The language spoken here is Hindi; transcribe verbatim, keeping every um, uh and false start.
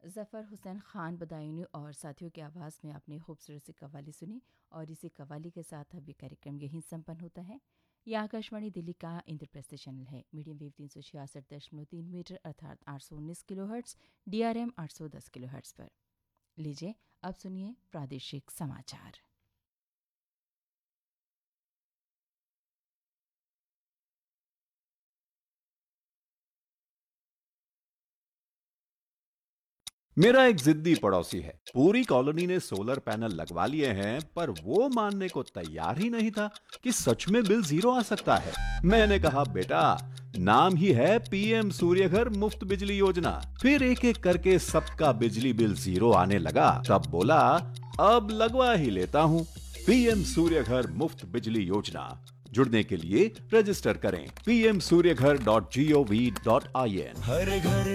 ज़फ़र हुसैन ख़ान बदायूनी और साथियों की आवाज़ में आपने खूबसूरत सी कव्वाली सुनी और इसी कव्वाली के साथ अब ये कार्यक्रम यहीं संपन्न होता है। ये आकाशवाणी दिल्ली का इंद्रप्रस्थ चैनल है। मीडियम वेव तीन सौ छियासठ दशमलव तीन मीटर अर्थात आठ सौ उन्नीस kilo hertz, D R M आठ सौ दस किलो हर्ट्स पर। लीजिए अब सुनिए प्रादेशिक समाचार। मेरा एक जिद्दी पड़ोसी है। पूरी कॉलोनी ने सोलर पैनल लगवा लिए हैं, पर वो मानने को तैयार ही नहीं था कि सच में बिल जीरो आ सकता है। मैंने कहा, बेटा, नाम ही है पीएम सूर्यघर मुफ्त बिजली योजना। फिर एक एक करके सबका बिजली बिल जीरो आने लगा। तब बोला, अब लगवा ही लेता हूँ। पीएम सूर्यघर मुफ्त बिजली योजना। जुड़ने के लिए रजिस्टर करें P M Surya Ghar dot G O V dot I N. हर घर